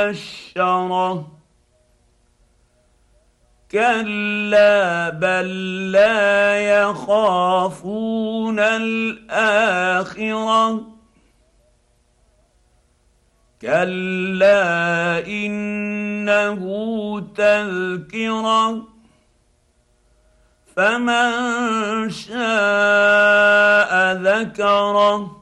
بشره كلا بل لا يخافون الاخره كلا انه تذكره فمن شاء ذكره